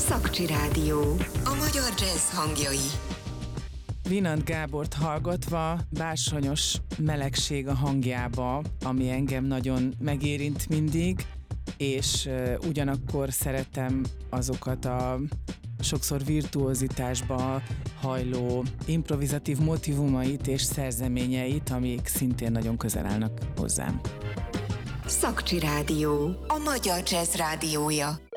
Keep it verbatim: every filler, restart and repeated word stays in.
Szakcsi Rádió. A magyar jazz hangjai. Vinant Gábort hallgatva, bársonyos melegség a hangjába, ami engem nagyon megérint mindig, és uh, ugyanakkor szeretem azokat a sokszor virtuózitásba hajló improvizatív motívumait és szerzeményeit, amik szintén nagyon közel állnak hozzám. Szakcsi Rádió. A magyar jazz rádiója.